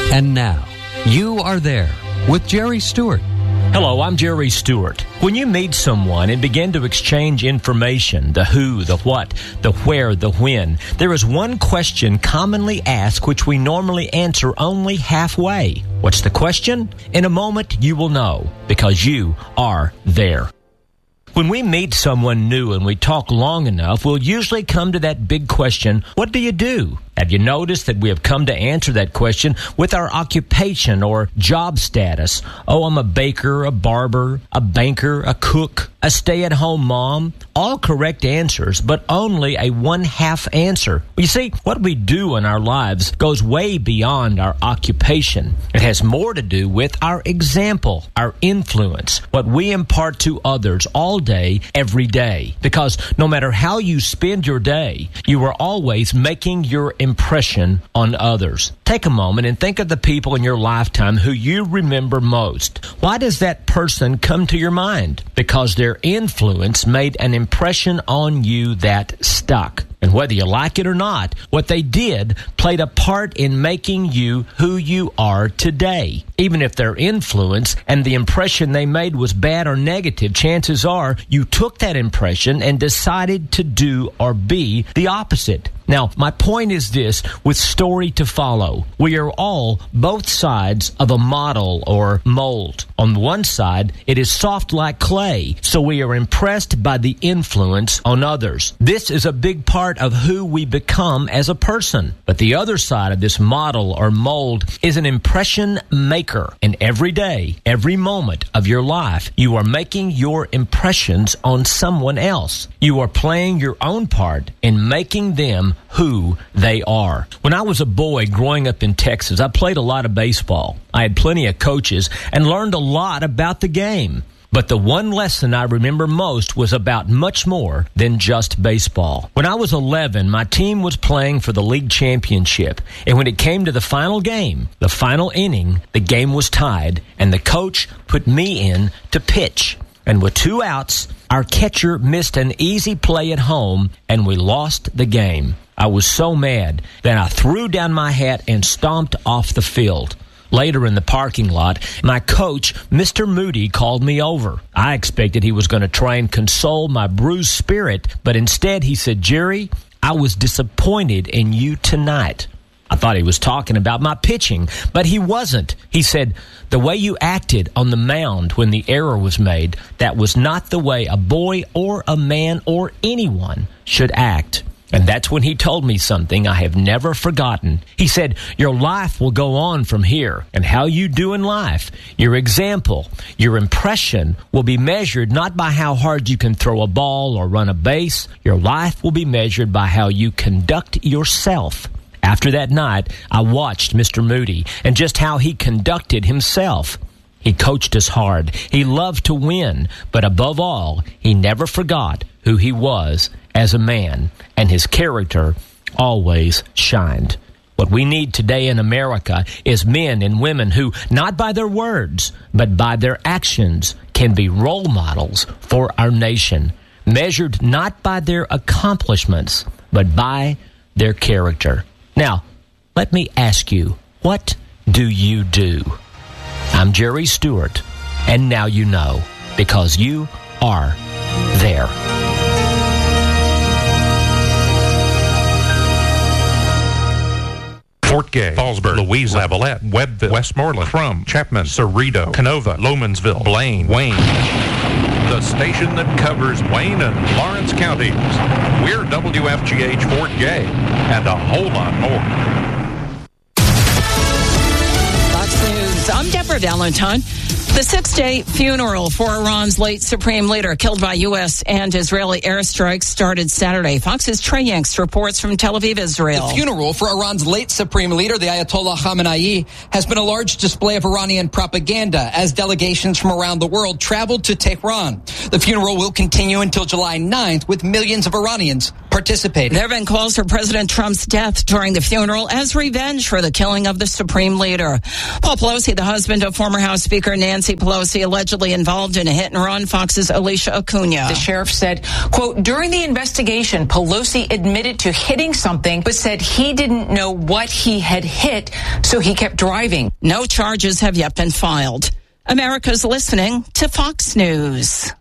And now, You Are There with Jerry Stewart. Hello, I'm Jerry Stewart. When you meet someone and begin to exchange information, the who, the what, the where, the when, there is one question commonly asked which we normally answer only halfway. What's the question? In a moment, you will know, because you are there. When we meet someone new and we talk long enough, we'll usually come to that big question, what do you do? Have you noticed that we have come to answer that question with our occupation or job status? Oh, I'm a baker, a barber, a banker, a cook, a stay-at-home mom. All correct answers, but only a one-half answer. You see, what we do in our lives goes way beyond our occupation. It has more to do with our example, our influence, what we impart to others all day, every day. Because no matter how you spend your day, you are always making your impression on others. Take a moment and think of the people in your lifetime who you remember most. Why does that person come to your mind? Because their influence made an impression on you that stuck. And whether you like it or not, what they did played a part in making you who you are today. Even if their influence and the impression they made was bad or negative, chances are you took that impression and decided to do or be the opposite. Now, my point is this, with story to follow. We are all both sides of a model or mold. On one side, it is soft like clay, so we are impressed by the influence on others. This is a big part of who we become as a person. But the other side of this model or mold is an impression maker. And every day, every moment of your life, you are making your impressions on someone else. You are playing your own part in making them who they are. When I was a boy growing up in Texas, I played a lot of baseball. I had plenty of coaches and learned a lot about the game. But the one lesson I remember most was about much more than just baseball. When I was 11, my team was playing for the league championship. And when it came to the final game, the final inning, the game was tied, and the coach put me in to pitch. And with 2 outs, our catcher missed an easy play at home, and we lost the game. I was so mad that I threw down my hat and stomped off the field. Later in the parking lot, my coach, Mr. Moody, called me over. I expected he was going to try and console my bruised spirit, but instead he said, Jerry, I was disappointed in you tonight. I thought he was talking about my pitching, but he wasn't. He said, the way you acted on the mound when the error was made, that was not the way a boy or a man or anyone should act. And that's when he told me something I have never forgotten. He said, your life will go on from here, and how you do in life, your example, your impression will be measured not by how hard you can throw a ball or run a base. Your life will be measured by how you conduct yourself. After that night, I watched Mr. Moody and just how he conducted himself. He coached us hard. He loved to win, but above all, he never forgot who he was as a man, and his character always shined. What we need today in America is men and women who, not by their words, but by their actions, can be role models for our nation, measured not by their accomplishments, but by their character. Now, let me ask you, what do you do? I'm Jerry Stewart, and now you know, because you are there. Fort Gay, Fallsburg, Louisa, Lavalette, Webbville, Westmoreland, Crum, Chapman, Cerrito, Canova, Lomansville, Blaine, Wayne. The station that covers Wayne and Lawrence counties. We're WFGH Fort Gay, and a whole lot more. Fox News, I'm Deborah Valentine. The 6-day funeral for Iran's late supreme leader killed by U.S. and Israeli airstrikes started Saturday. Fox's Trey Yanks reports from Tel Aviv, Israel. The funeral for Iran's late supreme leader, the Ayatollah Khamenei, has been a large display of Iranian propaganda as delegations from around the world traveled to Tehran. The funeral will continue until July 9th with millions of Iranians participating participating. There have been calls for President Trump's death during the funeral as revenge for the killing of the Supreme Leader. Paul Pelosi, the husband of former House Speaker Nancy Pelosi, allegedly involved in a hit and run. Fox's Alicia Acuna. The sheriff said, quote, during the investigation, Pelosi admitted to hitting something, but said he didn't know what he had hit, so he kept driving. No charges have yet been filed. America's listening to Fox News.